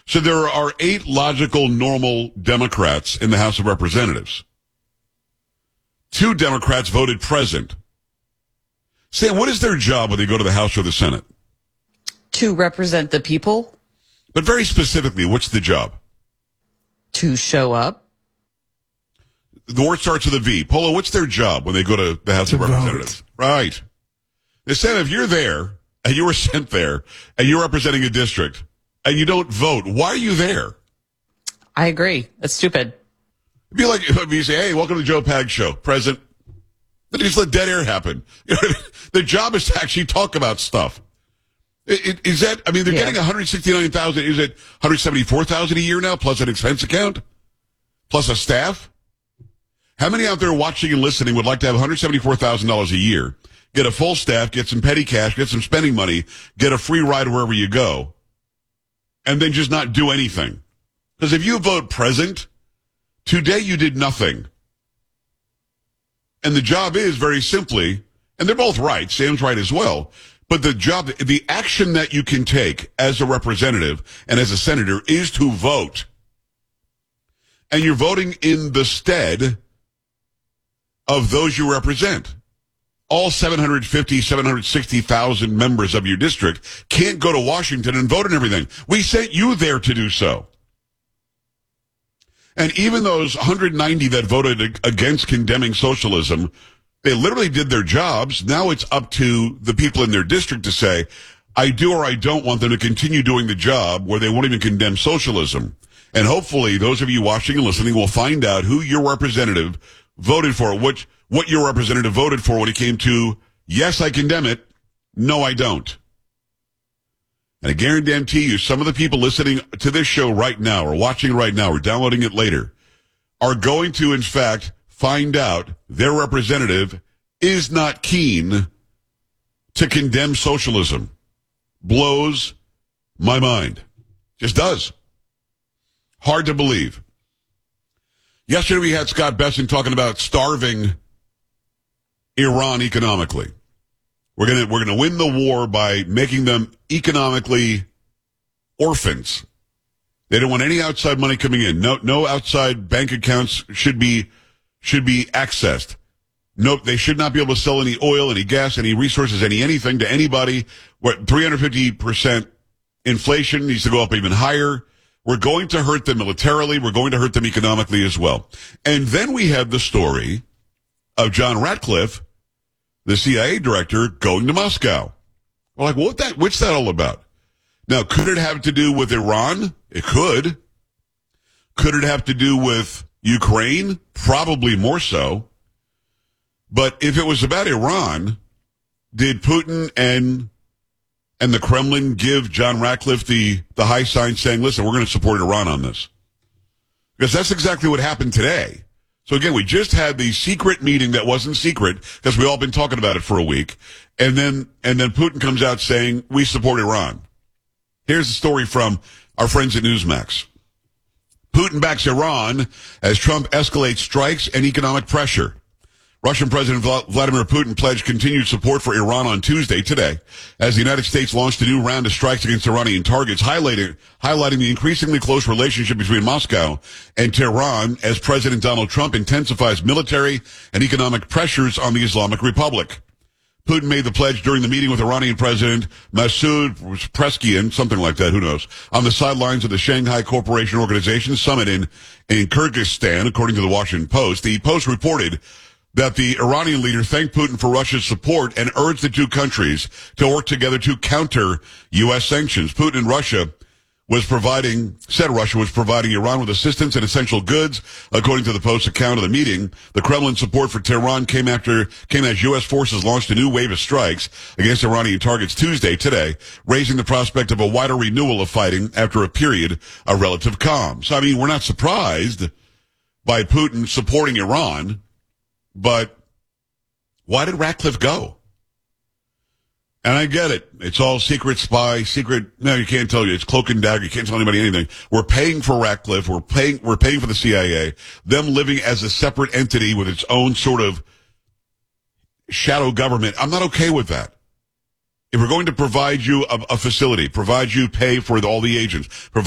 So there are 8 logical, normal Democrats in the House of Representatives. 2 Democrats voted present. Sam, what is their job when they go to the House or the Senate? To represent the people. But very specifically, what's the job? To show up. The word starts with a V. Polo, what's their job when they go to the House of Representatives? Right. They said if you're there, and you were sent there, and you're representing a district, and you don't vote, why are you there? I agree. That's stupid. It'd be like if you say, hey, welcome to the Joe Pag Show. Present. Then you just let dead air happen. The job is to actually talk about stuff. Is that, I mean, they're getting $169,000. Is it $174,000 a year now, plus an expense account? Plus a staff? How many out there watching and listening would like to have $174,000 a year, get a full staff, get some petty cash, get some spending money, get a free ride wherever you go, and then just not do anything? Because if you vote present, today you did nothing. And the job is very simply, and they're both right, Sam's right as well, but the job, the action that you can take as a representative and as a senator is to vote. And you're voting in the stead of those you represent. All 760,000 members of your district can't go to Washington and vote on everything. We sent you there to do so. And even those 190 that voted against condemning socialism, they literally did their jobs. Now it's up to the people in their district to say, I do or I don't want them to continue doing the job where they won't even condemn socialism. And hopefully those of you watching and listening will find out who your representative voted for, what your representative voted for when it came to, yes, I condemn it, no, I don't. And I guarantee you, some of the people listening to this show right now, or watching right now, or downloading it later, are going to, in fact, find out their representative is not keen to condemn socialism. Blows my mind. Just does. Hard to believe. Yesterday we had Scott Bessent talking about starving Iran economically. We're gonna win the war by making them economically orphans. They don't want any outside money coming in. No outside bank accounts should be accessed. Nope, they should not be able to sell any oil, any gas, any resources, anything to anybody. What 350% inflation needs to go up even higher. We're going to hurt them militarily. We're going to hurt them economically as well. And then we have the story of John Ratcliffe, the CIA director, going to Moscow. We're like, what's that all about? Now, could it have to do with Iran? It could. Could it have to do with Ukraine? Probably more so. But if it was about Iran, did Putin and the Kremlin give John Ratcliffe the high sign saying, listen, we're going to support Iran on this? Because that's exactly what happened today. So again, we just had the secret meeting that wasn't secret because we all been talking about it for a week. And then Putin comes out saying, we support Iran. Here's the story from our friends at Newsmax. Putin backs Iran as Trump escalates strikes and economic pressure. Russian President Vladimir Putin pledged continued support for Iran on Tuesday, today, as the United States launched a new round of strikes against Iranian targets, highlighting the increasingly close relationship between Moscow and Tehran as President Donald Trump intensifies military and economic pressures on the Islamic Republic. Putin made the pledge during the meeting with Iranian President Masoud Pezeshkian, something like that, who knows, on the sidelines of the Shanghai Cooperation Organization summit in Kyrgyzstan, according to the Washington Post. The Post reported that the Iranian leader thanked Putin for Russia's support and urged the two countries to work together to counter U.S. sanctions. Putin and Russia said Russia was providing Iran with assistance and essential goods. According to the Post's account of the meeting, the Kremlin support for Tehran came as U.S. forces launched a new wave of strikes against Iranian targets Tuesday, today, raising the prospect of a wider renewal of fighting after a period of relative calm. So, I mean, we're not surprised by Putin supporting Iran. But why did Ratcliffe go? And I get it. It's all secret spy, no, you can't tell you. It's cloak and dagger. You can't tell anybody anything. We're paying for Ratcliffe. We're paying for the CIA. Them living as a separate entity with its own sort of shadow government. I'm not okay with that. If we're going to provide you a facility, pay for all the agents,